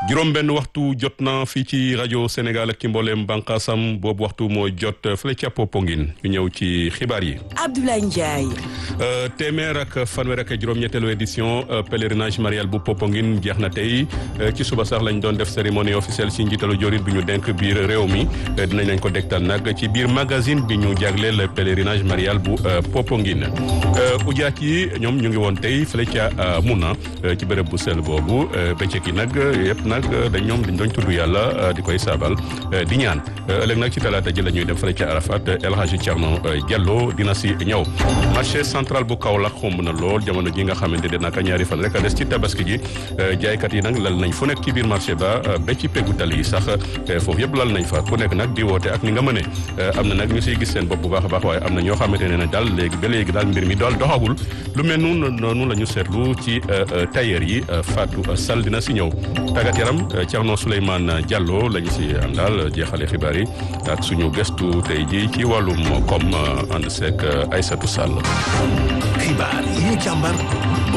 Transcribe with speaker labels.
Speaker 1: juróom-benn waxtu jot na fii ci rajo Sénégal ak ci mbooleem bànqaasam boobu waxtu moo jot fële ca Popenguine ñu ñëw ci xibaar yi.
Speaker 2: Abdoulaye Ndiaye.
Speaker 1: téeméer ak fanweer ak juróom-ñetteelu édition pèlerinage marial bu Popenguine jeex na tey ci suba sax lañ doon def cérémonie officielle ci njiitalu jorit bi ñu denk biir réew mi dinañ lañ ko dégtal nag ci biir magazine bi ñu jagleel pèlerinage marial bu Popenguine. ujaat yi ñoom ñu ngi woon tey fële ca Muna ci béréb bu sell boobu bëccëg yi nag yëpp nag dañ doon tudd yàlla di koy saabal di ñaan ëllëg nag ci talaata ji la ñuy dem fële ca Arafat El Hadji Thierno Diallo dina si ñëw. marché central bu Kaolack xomb na lool jamono ji nga xamante ne naka ñaari fan rek a des ci tabaski ji jaaykat yi nag lal nañ fu nekk ci biir marché ba ci peggu tali yi sax foofu yëpp lal nañ fa ku nekk nag di woote ak ni nga mëne am na nag ñu siy gis seen bopp bu baax a baax waaye am na ñoo xamante ne daal léegi daal mbir mi daal doxagul lu mel noonu la ñu seetlu ci tailleur yi Fatou Sall dina si ñëw. tàggat yaram Thierno Souleymane Diallo la ñu si àndal jeexale xibaar yi ak suñu gëstu tey ji ci wàllum koom ànd seek Aïssatou Sall.
Speaker 3: xibaar yi ñu càmbar